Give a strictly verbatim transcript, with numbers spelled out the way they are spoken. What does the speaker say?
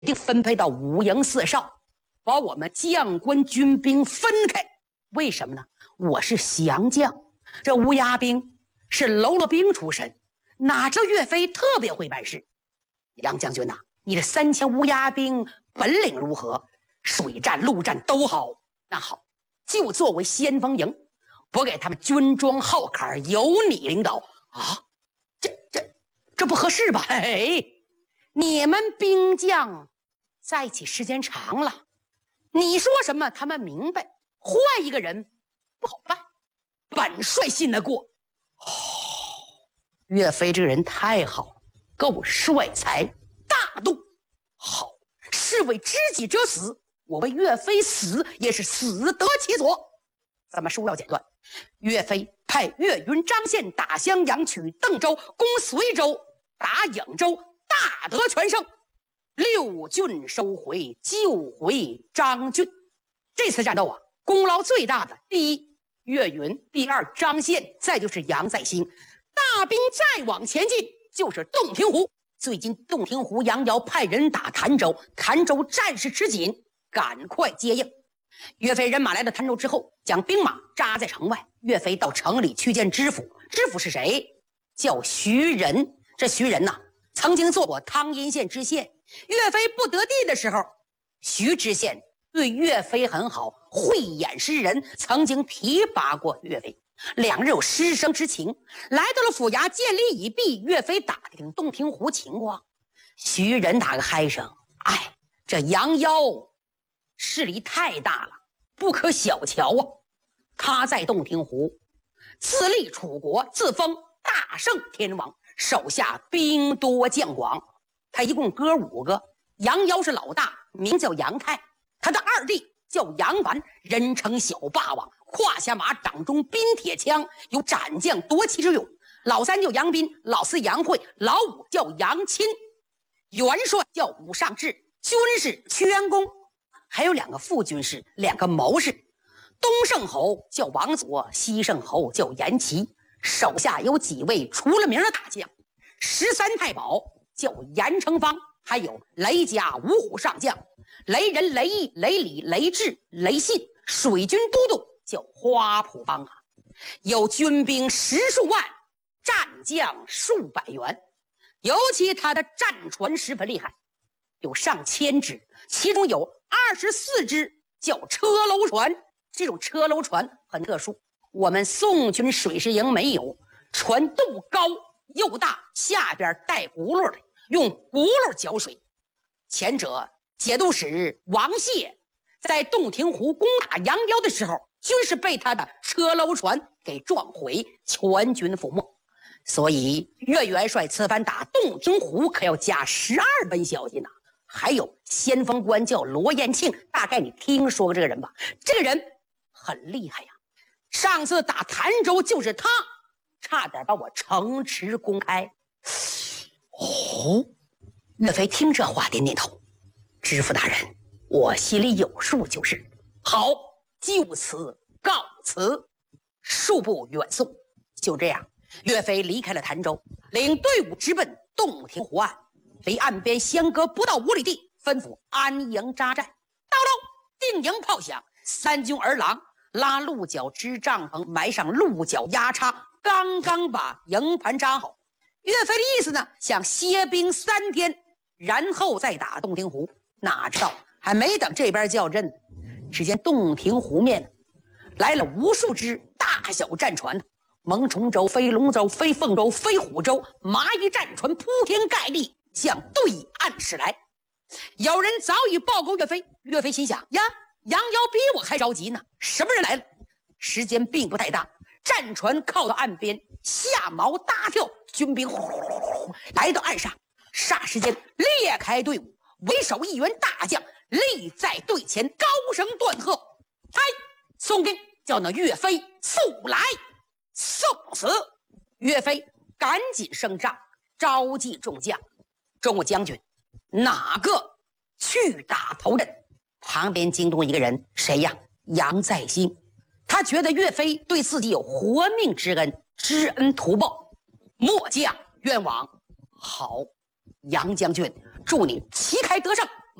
定分配到五营四哨，把我们将官军兵分开。为什么呢？我是降将，这乌鸦兵是喽啰兵出身，哪知道岳飞特别会办事。杨将军呐、啊，你这三千乌鸦兵本领如何？水战陆战都好。那好，就作为先锋营，我给他们军装号坎，由你领导啊。这这这不合适吧？哎，你们兵将在一起时间长了，你说什么他们明白，换一个人不好办。本帅信得过。哦，岳飞这个人太好，够帅才大度。好，是为知己者死，我为岳飞死也是死得其所。咱们书要简短，岳飞派岳云、张宪打襄阳，取邓州，攻随州，打颍州，大得全胜，六郡收回，救回张俊。这次战斗啊，功劳最大的第一岳云，第二张宪，再就是杨再兴。大兵再往前进就是洞庭湖。最近洞庭湖杨瑶派人打潭州，潭州战事吃紧，赶快接应。岳飞人马来到潭州之后，将兵马扎在城外。岳飞到城里去见知府，知府是谁？叫徐仁。这徐仁呐、啊，曾经做过汤阴县知县。岳飞不得地的时候，徐知县对岳飞很好，慧眼识人，曾经提拔过岳飞，两人有师生之情。来到了府衙，见礼已毕，岳飞打听洞庭湖情况。徐仁打个嗨声，哎，这杨妖势力太大了，不可小瞧啊！他在洞庭湖自立楚国，自封大圣天王，手下兵多将广。他一共哥五个，杨妖是老大，名叫杨泰。他的二弟叫杨凡，人称小霸王，胯下马，掌中冰铁枪，有斩将夺旗之勇。老三叫杨斌，老四杨慧，老五叫杨钦。元帅叫武尚志，军士屈元公，还有两个副军士，两个谋士。东胜侯叫王佐，西胜侯叫严琦。手下有几位出了名的大将，十三太保叫严成方，还有雷家五虎上将雷仁、雷毅、雷礼、雷志、雷信。水军都督叫花圃方啊。有军兵十数万，战将数百员。尤其他的战船十分厉害，有上千只，其中有二十四只叫车楼船。这种车楼船很特殊，我们宋军水师营没有。船肚高又大，下边带轱辘的，用轱辘搅水。前者节度使王谢在洞庭湖攻打杨彪的时候，均是被他的车楼船给撞毁，全军覆没。所以岳元帅此番打洞庭湖可要加十二分小心呐、啊。还有先锋官叫罗延庆，大概你听说过这个人吧？这个人很厉害呀，上次打潭州就是他，差点把我城池攻开。哦，岳飞听这话点点头，知府大人，我心里有数就是。好，就此告辞。数步远送，就这样，岳飞离开了潭州，领队伍直奔洞庭湖岸。离岸边相隔不到五里地，吩咐安营扎寨。到喽，定营炮响，三军儿郎拉鹿角支帐篷，埋上鹿角压叉，刚刚把营盘扎好。岳飞的意思呢，想歇兵三天，然后再打洞庭湖。哪知道还没等这边叫阵，只见洞庭湖面来了无数只大小战船，蒙虫舟、飞龙舟、飞凤舟、飞虎舟，蚂蚁战船铺天盖地向对岸驶来。有人早已报告岳飞，岳飞心想呀，杨瑶比我还着急呢，什么人来了？时间并不太大，战船靠到岸边，下锚搭跳，军兵呼呼呼呼来到岸上，霎时间裂开队伍，为首一员大将立在队前，高声断喝：嗨，宋兵叫那岳飞速来，送死！岳飞赶紧升帐，召集众将。众位将军，哪个去打头阵？旁边惊动一个人，谁呀？杨再兴。他觉得岳飞对自己有活命之恩，知恩图报，末将冤枉。好，杨将军，祝你旗开得胜。